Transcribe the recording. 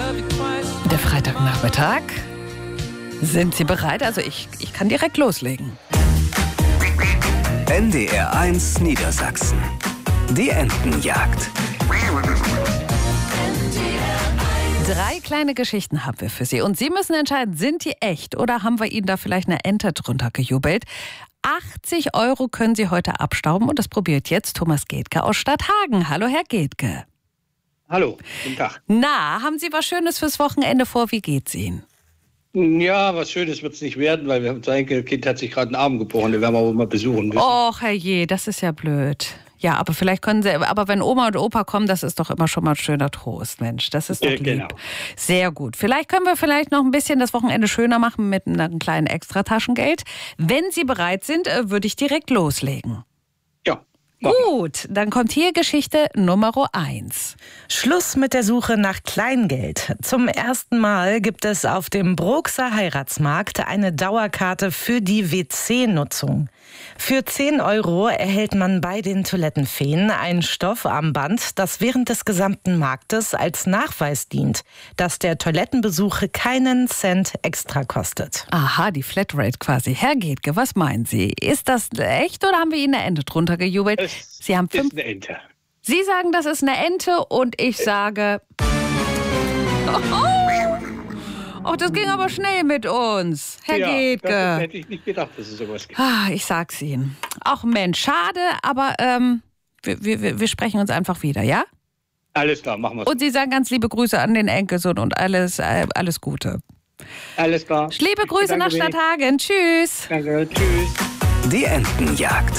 Der Freitagnachmittag. Sind Sie bereit? Also ich kann direkt loslegen. NDR 1 Niedersachsen. Die Entenjagd. 3 kleine Geschichten haben wir für Sie. Und Sie müssen entscheiden, sind die echt oder haben wir Ihnen da vielleicht eine Ente drunter gejubelt? 80 € können Sie heute abstauben und das probiert jetzt Thomas Gedke aus Stadthagen. Hallo, Herr Gedke. Hallo, guten Tag. Na, haben Sie was Schönes fürs Wochenende vor? Wie geht's Ihnen? Ja, was Schönes wird es nicht werden, weil unser Enkelkind hat sich gerade einen Arm gebrochen, den werden wir wohl mal besuchen müssen. Och, herrje, das ist ja blöd. Ja, aber vielleicht können Sie, aber wenn Oma und Opa kommen, das ist doch immer schon mal ein schöner Trost, Mensch. Das ist doch lieb. Genau. Sehr gut. Vielleicht können wir noch ein bisschen das Wochenende schöner machen mit einem kleinen Extrataschengeld. Wenn Sie bereit sind, würde ich direkt loslegen. Ja. Gut, dann kommt hier Geschichte Nummer 1. Schluss mit der Suche nach Kleingeld. Zum ersten Mal gibt es auf dem Broxer Heiratsmarkt eine Dauerkarte für die WC-Nutzung. Für 10 € erhält man bei den Toilettenfeen ein Stoffarmband, das während des gesamten Marktes als Nachweis dient, dass der Toilettenbesuch keinen Cent extra kostet. Aha, die Flatrate quasi. Herr Gedke, was meinen Sie? Ist das echt oder haben wir Ihnen eine Ente drunter gejubelt? Sie haben 5. Ist eine Ente. Sie sagen, das ist eine Ente und ich sage... Oh, das ging aber schnell mit uns, Herr Gedke. Das hätte ich nicht gedacht, dass es sowas gibt. Ich sag's Ihnen. Ach Mensch, schade, aber wir sprechen uns einfach wieder, ja? Alles klar, machen wir es. Und Sie sagen ganz liebe Grüße an den Enkelsohn und alles Gute. Alles klar. Liebe Grüße nach Stadthagen. Tschüss. Danke, tschüss. Die Entenjagd.